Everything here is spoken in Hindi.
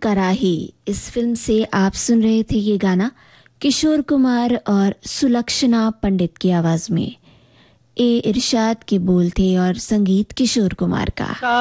कराही, इस फिल्म से आप सुन रहे थे ये गाना किशोर कुमार और सुलक्षणा पंडित की आवाज में। ए इरशाद के बोल थे और संगीत किशोर कुमार का।